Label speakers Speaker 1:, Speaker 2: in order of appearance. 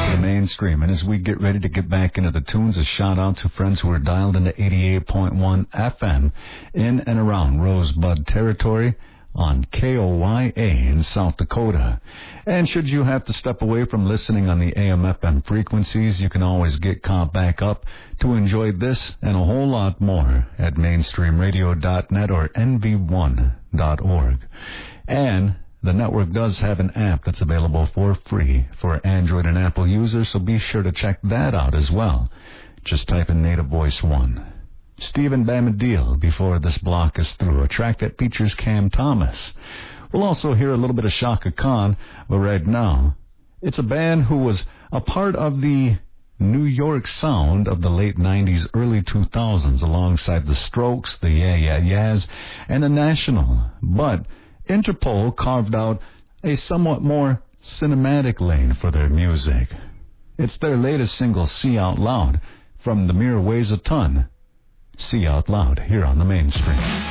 Speaker 1: for the mainstream. And as we get ready to get back into the tunes, a shout out to friends who are dialed into 88.1 FM in and around Rosebud territory on KOYA in South Dakota. And should you have to step away from listening on the AM/FM frequencies, you can always get caught back up to enjoy this and a whole lot more at mainstreamradio.net or nv1.org. And the network does have an app that's available for free for Android and Apple users, so be sure to check that out as well. Just type in Native Voice 1. Stephen Bamadil before this block is through, a track that features Cam Thomas. We'll also hear a little bit of Shaka Khan, but right now, it's a band who was a part of the New York sound of the late 90s, early 2000s, alongside the Strokes, the Yeah Yeah Yeahs, and the National. But Interpol carved out a somewhat more cinematic lane for their music. It's their latest single, See Out Loud, from The Mirror Weighs a Ton. See Out Loud here on the Mainstream.